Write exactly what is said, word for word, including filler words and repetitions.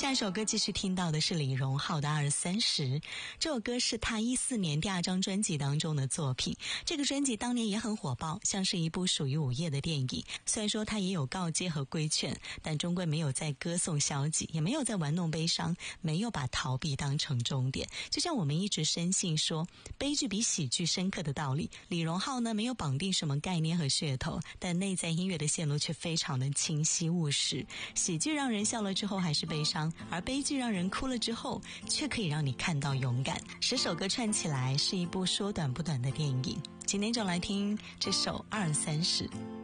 下一首歌继续听到的是李荣浩的《二三十》，这首歌是他一四年第二张专辑当中的作品。这个专辑当年也很火爆，像是一部属于午夜的电影。虽然说他也有告诫和规劝，但终归没有在歌颂消极，也没有在玩弄悲伤，没有把逃避当成终点。就像我们一直深信说悲剧比喜剧深刻的道理，李荣浩呢没有绑定什么概念和噱头，但内在音乐的线路却非常的清晰务实。喜剧让人笑了之后还是悲伤，而悲剧让人哭了之后却可以让你看到勇敢。十首歌串起来是一部说短不短的电影，今天就来听这首二三十。